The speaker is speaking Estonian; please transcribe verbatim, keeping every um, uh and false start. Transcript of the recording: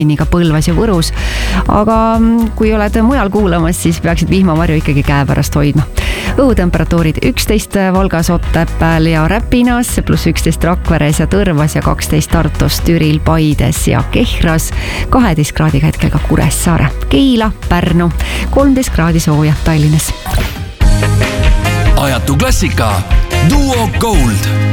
ka Põlvas ja Võrus. Aga kui oled mujal kuulamas, siis peaksid vihmavarju ikkagi käe pärast hoidma. Õhutemperatuurid üksteist Valgas, Otepääl ja Räpinas, pluss üksteist Rakveres ja Tõrvas ja kaksteist Tartus, Türil, Paides ja Kehras, kaheteist kraadiga hetkel ka Kuressaare, Keila, Pärnu, kolmteist kraadi sooja Tallinnas. Ajatu klassika Duo Gold.